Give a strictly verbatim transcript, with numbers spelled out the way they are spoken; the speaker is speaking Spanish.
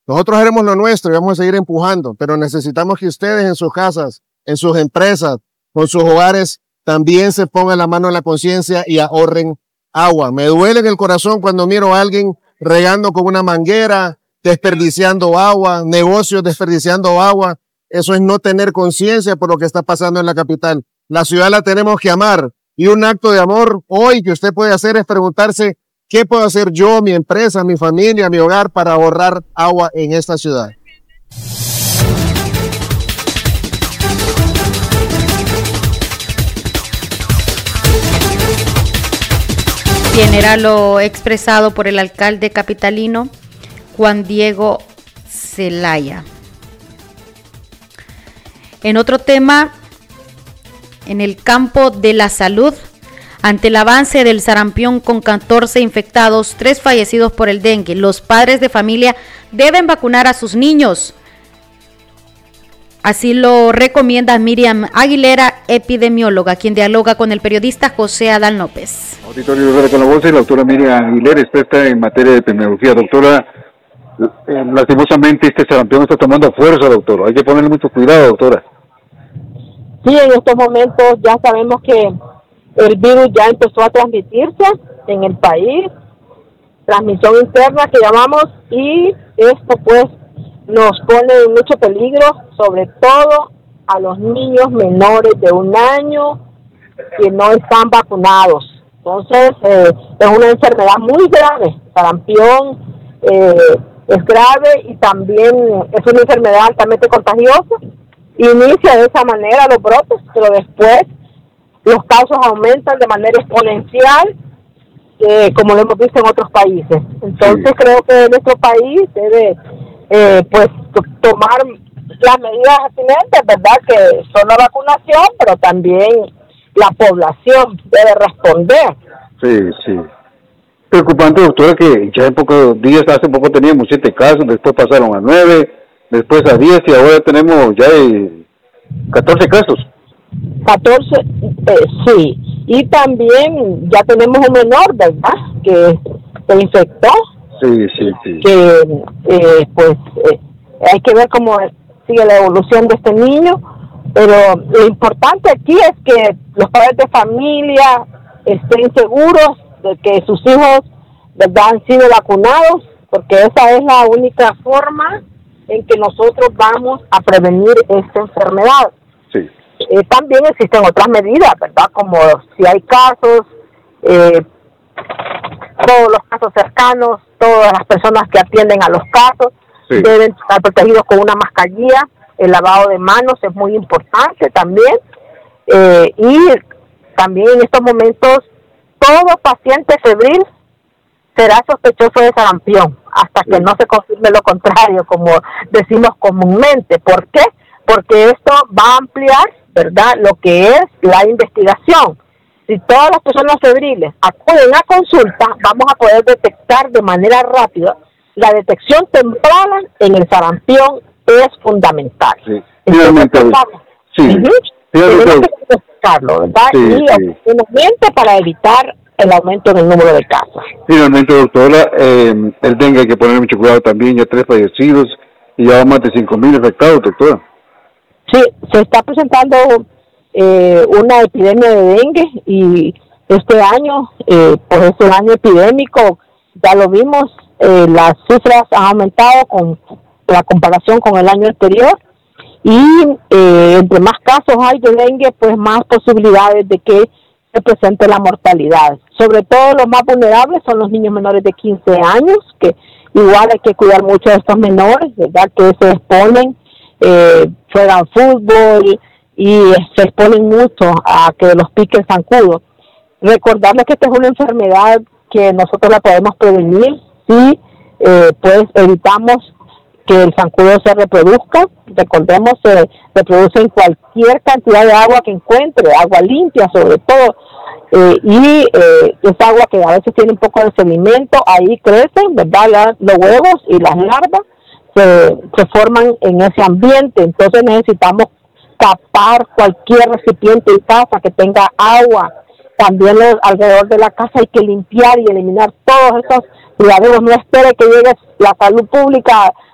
Nosotros haremos lo nuestro y vamos a seguir empujando, pero necesitamos que ustedes en sus casas, en sus empresas, con sus hogares, también se pongan la mano en la conciencia y ahorren agua. Me duele en el corazón cuando miro a alguien regando con una manguera, desperdiciando agua, negocios desperdiciando agua. Eso es no tener conciencia por lo que está pasando en la capital. La ciudad la tenemos que amar y un acto de amor hoy que usted puede hacer es preguntarse ¿qué puedo hacer yo, mi empresa, mi familia, mi hogar para ahorrar agua en esta ciudad? Bien, era lo expresado por el alcalde capitalino Juan Diego Zelaya. En otro tema, en el campo de la salud, ante el avance del sarampión con catorce infectados, tres fallecidos por el dengue, los padres de familia deben vacunar a sus niños. Así lo recomienda Miriam Aguilera, epidemióloga, quien dialoga con el periodista José Adán López. Auditorio de con la voz de la doctora Miriam Aguilera, experta en materia de epidemiología. Doctora, eh, lastimosamente este sarampión está tomando fuerza, doctor. Hay que ponerle mucho cuidado, doctora. Sí, en estos momentos ya sabemos que el virus ya empezó a transmitirse en el país, transmisión interna que llamamos, y esto pues nos pone en mucho peligro, sobre todo a los niños menores de un año que no están vacunados. Entonces, eh, es una enfermedad muy grave, sarampión eh, es grave y también es una enfermedad altamente contagiosa. Inicia de esa manera los brotes, pero después los casos aumentan de manera exponencial, eh, como lo hemos visto en otros países. Entonces, sí, creo que nuestro país debe Eh, pues tomar las medidas pertinentes, ¿verdad? Que son la vacunación, pero también la población debe responder. Sí, sí. Preocupante, doctora, que ya en pocos días, hace poco teníamos siete casos, después pasaron a nueve, después a diez y ahora tenemos ya catorce casos. catorce, eh, sí. Y también ya tenemos un menor, ¿verdad? Que se infectó. Sí, sí, sí. Que eh, pues eh, hay que ver cómo sigue la evolución de este niño, pero lo importante aquí es que los padres de familia estén seguros de que sus hijos, ¿verdad?, han sido vacunados, porque esa es la única forma en que nosotros vamos a prevenir esta enfermedad. Sí. Eh, también existen otras medidas, ¿verdad?, como si hay casos, eh, todos los casos cercanos, todas las personas que atienden a los casos, sí, deben estar protegidos con una mascarilla. El lavado de manos es muy importante también, eh, y también en estos momentos todo paciente febril será sospechoso de sarampión hasta que sí. no se confirme lo contrario, como decimos comúnmente. ¿Por qué? Porque esto va a ampliar, ¿verdad?, lo que es la investigación. Si todas las personas febriles acuden a consulta, vamos a poder detectar de manera rápida. La detección temprana en el sarampión es fundamental. Sí, finalmente. Sí, uh-huh. Tenemos que detectarlo, ¿verdad? Sí, y sí. finalmente para evitar el aumento del número de casos. Finalmente, doctora, eh, el dengue hay que poner mucho cuidado también, ya tres fallecidos y ya más de cinco mil infectados, doctora. Sí, se está presentando Eh, una epidemia de dengue y este año eh, pues es un año epidémico, ya lo vimos, eh, las cifras han aumentado con la comparación con el año anterior y eh, entre más casos hay de dengue, pues más posibilidades de que se presente la mortalidad. Sobre todo los más vulnerables son los niños menores de quince años, que igual hay que cuidar mucho de estos menores, ¿verdad?, que se exponen, eh, juegan fútbol y se exponen mucho a que los pique el zancudo. Recordarles que esta es una enfermedad que nosotros la podemos prevenir si eh, pues evitamos que el zancudo se reproduzca. Recordemos, se reproduce en cualquier cantidad de agua que encuentre, agua limpia sobre todo, eh, y eh, esa agua que a veces tiene un poco de sedimento, ahí crecen, ¿verdad?, la, los huevos y las larvas se, se forman en ese ambiente. Entonces necesitamos tapar cualquier recipiente en casa que tenga agua. También los, alrededor de la casa hay que limpiar y eliminar todos esos criaderos. No espere que llegue la salud pública